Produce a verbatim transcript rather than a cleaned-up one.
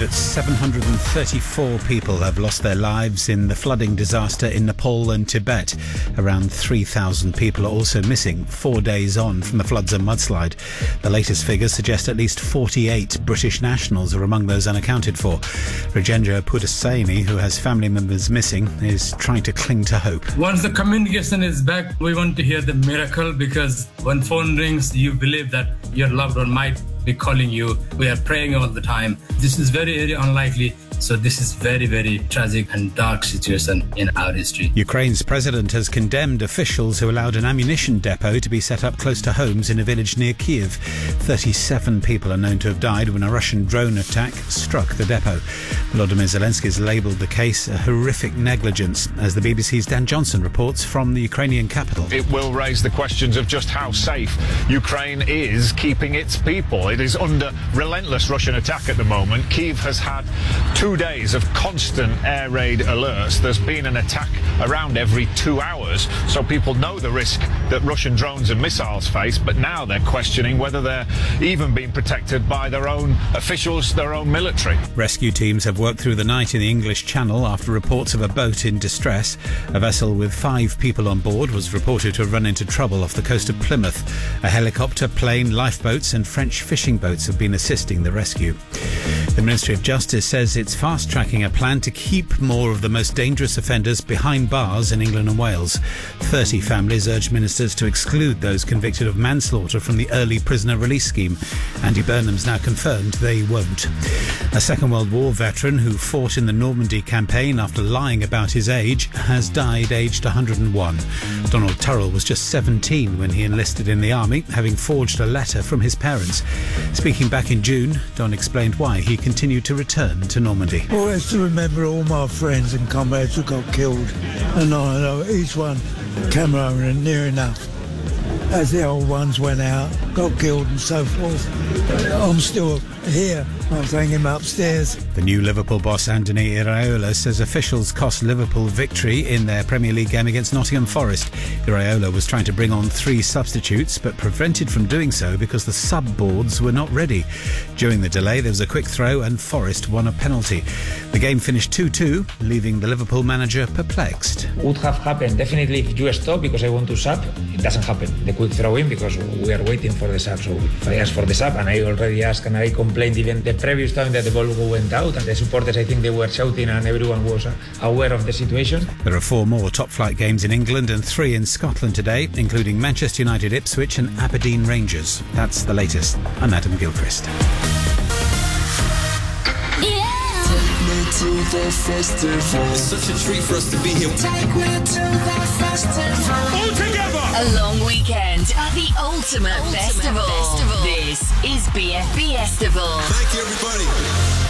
that seven hundred thirty-four people have lost their lives in the flooding disaster in Nepal and Tibet. Around three thousand people are also missing, four days on from the floods and mudslide. The latest figures suggest at least forty-eight British nationals are among those unaccounted for. Rajendra Puttasaini, who has family members missing, is trying to cling to hope. Once the communication is back, we want to hear the miracle, because when phone rings, you believe that your loved one might be calling you. We are praying all the time. This is very, very unlikely. So this is very, very tragic and dark situation in our history. Ukraine's president has condemned officials who allowed an ammunition depot to be set up close to homes in a village near Kiev. thirty-seven people are known to have died when a Russian drone attack struck the depot. Volodymyr Zelensky has labelled the case a horrific negligence, as the B B C's Dan Johnson reports from the Ukrainian capital. It will raise the questions of just how safe Ukraine is keeping its people. It is under relentless Russian attack at the moment. Kiev has had two days of constant air raid alerts. There's been an attack around every two hours, so people know the risk that Russian drones and missiles face, but now they're questioning whether they're even being protected by their own officials, their own military. Rescue teams have worked through the night in the English Channel after reports of a boat in distress. A vessel with five people on board was reported to have run into trouble off the coast of Plymouth. A helicopter, plane, lifeboats and French fishing boats have been assisting the rescue. The Ministry of Justice says it's fast-tracking a plan to keep more of the most dangerous offenders behind bars in England and Wales. thirty families urge ministers to exclude those convicted of manslaughter from the early prisoner release scheme. Andy Burnham's now confirmed they won't. A Second World War veteran who fought in the Normandy campaign after lying about his age has died aged one hundred and one. Donald Turrell was just seventeen when he enlisted in the army, having forged a letter from his parents. Speaking back in June, Don explained why he continued to return to Normandy. Always to remember all my friends and comrades who got killed, and I know each one came home near enough. As the old ones went out, got killed and so forth. I'm still here. I'm thanking him upstairs. The new Liverpool boss Anthony Iraola says officials cost Liverpool victory in their Premier League game against Nottingham Forest. Iraola was trying to bring on three substitutes, but prevented from doing so because the sub-boards were not ready. During the delay, there was a quick throw and Forest won a penalty. The game finished two two, leaving the Liverpool manager perplexed. Would have happened definitely if you stop because I want to sub. It doesn't happen. The quick throw in because we are waiting for the sub. So if I ask for the sub, and I already asked and I complained even the previous time that the ball went out, and the supporters, I think they were shouting and everyone was aware of the situation. There are four more top-flight games in England and three in Scotland today, including Manchester United, Ipswich and Aberdeen Rangers. That's the latest. I'm Adam Gilchrist. To the festival. It's such a treat for us to be here. Take me to the festival. All together. A long weekend at the ultimate, ultimate festival. festival. This is B F B Festival. Thank you, everybody.